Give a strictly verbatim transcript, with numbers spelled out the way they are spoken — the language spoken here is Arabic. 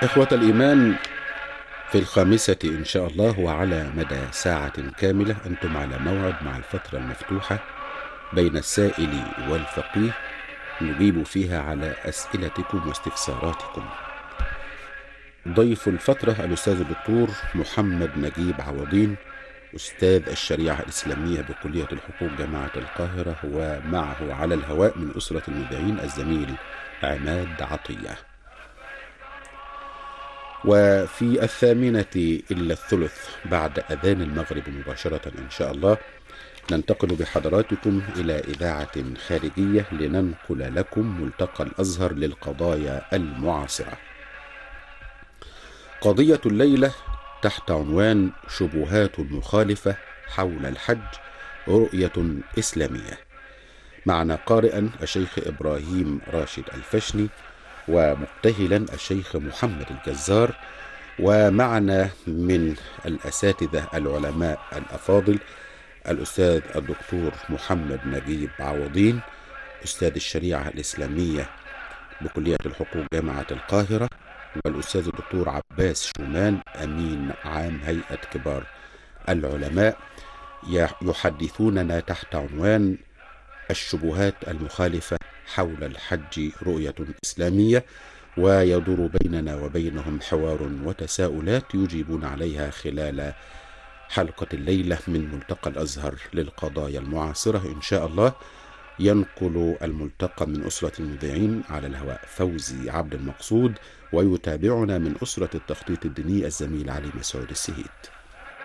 إخوة الإيمان، في الخامسة إن شاء الله وعلى مدى ساعة كاملة أنتم على موعد مع الفترة المفتوحة بين السائل والفقيه، نجيب فيها على أسئلتكم واستفساراتكم. ضيف الفترة الأستاذ الدكتور محمد نجيب عوضين، أستاذ الشريعة الإسلامية بكلية الحقوق جامعة القاهرة، ومعه على الهواء من أسرة المذيعين الزميل عماد عطية. وفي الثامنة إلا الثلث بعد أذان المغرب مباشرة إن شاء الله ننتقل بحضراتكم إلى إذاعة خارجية لننقل لكم ملتقى الأزهر للقضايا المعاصرة. قضية الليلة تحت عنوان شبهات مخالفة حول الحج، رؤية إسلامية. معنا قارئا الشيخ إبراهيم راشد الفشني، ومبتهلا الشيخ محمد الجزار، ومعنا من الأساتذة العلماء الأفاضل الأستاذ الدكتور محمد نجيب عوضين، أستاذ الشريعة الإسلامية بكلية الحقوق جامعة القاهرة، والأستاذ الدكتور عباس شومان أمين عام هيئة كبار العلماء، يحدثوننا تحت عنوان الشبهات المخالفة حول الحج، رؤية إسلامية، ويدور بيننا وبينهم حوار وتساؤلات يجيبون عليها خلال حلقة الليلة من ملتقى الأزهر للقضايا المعاصرة إن شاء الله. ينقل الملتقى من أسرة المذيعين على الهواء فوزي عبد المقصود، ويتابعنا من أسرة التخطيط الديني الزميل علي مسعود السهيد.